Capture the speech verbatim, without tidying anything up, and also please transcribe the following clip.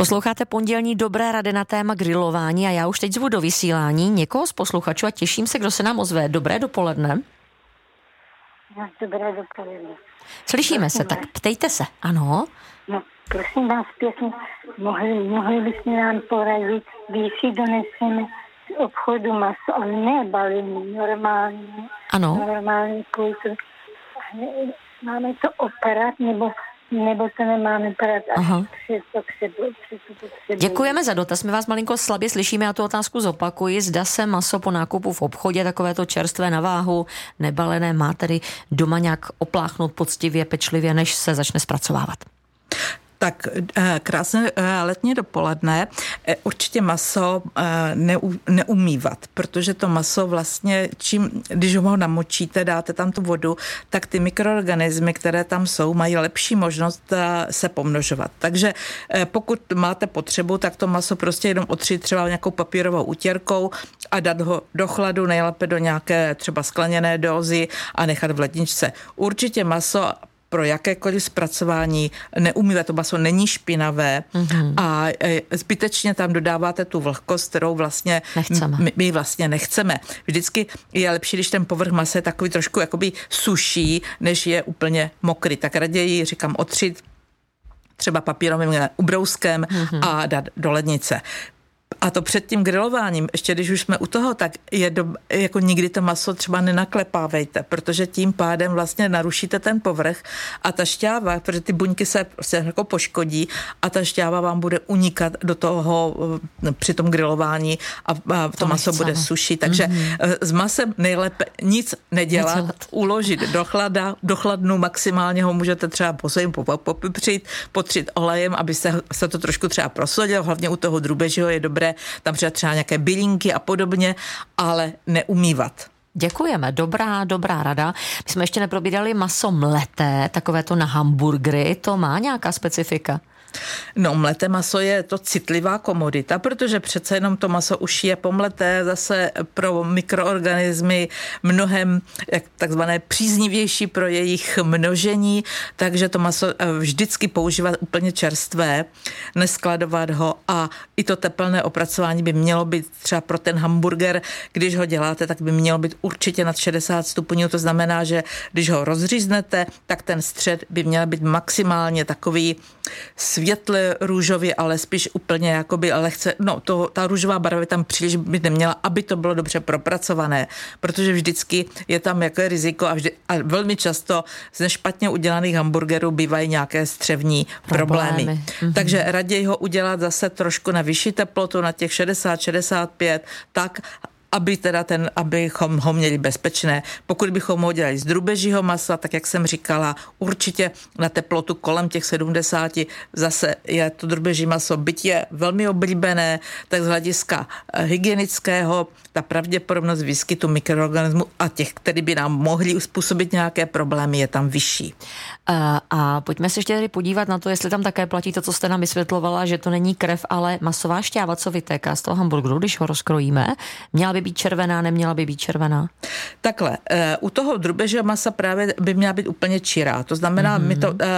Posloucháte pondělní Dobré rady na téma grilování a já už teď zvu do vysílání někoho z posluchačů a těším se, kdo se nám ozve. Dobré dopoledne. Dobré dopoledne. Slyšíme prosím se, vás. Tak ptejte se. Ano. No, prosím vás pěkně, mohli, mohli byste nám poradit, když si doneseme z obchodu maso, ale ne balení, normálně. Ano. Normálně kulturu. Máme to operat, nebo nebo to nemáme prát, až to potřebuji. Děkujeme za dotaz. My vás malinko slabě slyšíme, já tu otázku zopakuji. Zda se maso po nákupu v obchodě, takovéto čerstvé na váhu, nebalené, má tedy doma nějak opláchnout poctivě, pečlivě, než se začne zpracovávat? Tak krásné letní dopoledne. Určitě maso neumývat, protože to maso vlastně, čím, když ho namočíte, dáte tam tu vodu, tak ty mikroorganismy, které tam jsou, mají lepší možnost se pomnožovat. Takže pokud máte potřebu, tak to maso prostě jenom otřít třeba nějakou papírovou utěrkou a dát ho do chladu, nejlépe do nějaké třeba skleněné dózy a nechat v ledničce. Určitě maso pro jakékoliv zpracování neumývat, to maso není špinavé mm-hmm. a zbytečně tam dodáváte tu vlhkost, kterou vlastně nechceme. My, my vlastně nechceme. Vždycky je lepší, když ten povrch masa je takový trošku jakoby suší, než je úplně mokrý. Tak raději říkám otřít třeba papírovým ubrouskem mm-hmm. a dát do lednice. A to před tím grilováním, ještě když už jsme u toho, tak je do, jako nikdy to maso třeba nenaklepávejte, protože tím pádem vlastně narušíte ten povrch a ta šťáva, protože ty buňky se prostě jako poškodí a ta šťáva vám bude unikat do toho při tom grilování a, a to, to maso bude sušit. Takže mm-hmm. s masem nejlépe nic nedělat, Nedělat. uložit do chlada, do chladnu maximálně ho můžete třeba posejím popipřit, potřít olejem, aby se, se to trošku třeba prosodilo, hlavně u toho drůbežího je dobré tam třeba, třeba nějaké bylinky a podobně, ale neumývat. Děkujeme, dobrá, dobrá rada. My jsme ještě neprobírali maso mleté, takové to na hamburgery, to má nějaká specifika? No, mleté maso je to citlivá komodita, protože přece jenom to maso už je pomleté zase pro mikroorganismy mnohem jak takzvané příznivější pro jejich množení, takže to maso vždycky používat úplně čerstvé, neskladovat ho a i to tepelné opracování by mělo být třeba pro ten hamburger, když ho děláte, tak by mělo být určitě nad šedesát stupňů, to znamená, že když ho rozříznete, tak ten střed by měl být maximálně takový světle růžově, ale spíš úplně jakoby lehce, no to, ta růžová barva tam příliš by neměla, aby to bylo dobře propracované, protože vždycky je tam jaké riziko a, vždy, a velmi často z nešpatně udělaných hamburgerů bývají nějaké střevní problémy. problémy. Mm-hmm. Takže raději ho udělat zase trošku na vyšší teplotu, na těch šedesát šedesát pět, tak aby teda ten, abychom ho měli bezpečné. Pokud bychom ho dělali z drůbežího masa, tak jak jsem říkala, určitě na teplotu kolem těch sedmdesáti zase je to drůbeží maso, byť je velmi oblíbené, tak z hlediska hygienického ta pravděpodobnost výskytu mikroorganismů a těch, který by nám mohli způsobit nějaké problémy, je tam vyšší. A, a pojďme se ještě tady podívat na to, jestli tam také platí to, co jste nám vysvětlovala, že to není krev, ale masová šťáva, co vytéká z toho hamburgeru, když ho rozkrojíme. Měla by být červená, neměla by být červená? Takhle, u toho drůbežího masa právě by měla být úplně čirá. To znamená, mm-hmm. my to